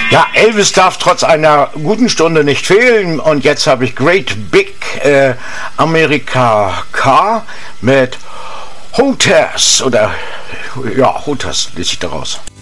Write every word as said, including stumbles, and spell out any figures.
Ja, Elvis darf trotz einer guten Stunde nicht fehlen. Und jetzt habe ich Great Big äh, America Car mit Hooters oder ja, Hooters lese ich daraus.